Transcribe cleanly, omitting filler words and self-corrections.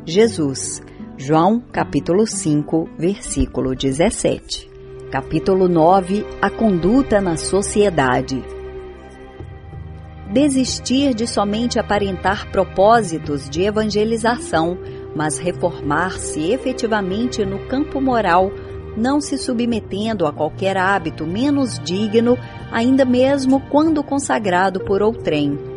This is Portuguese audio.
Jesus. João, capítulo 5, versículo 17. Capítulo 9. A conduta na sociedade. Desistir de somente aparentar propósitos de evangelização, mas reformar-se efetivamente no campo moral, não se submetendo a qualquer hábito menos digno, ainda mesmo quando consagrado por outrem.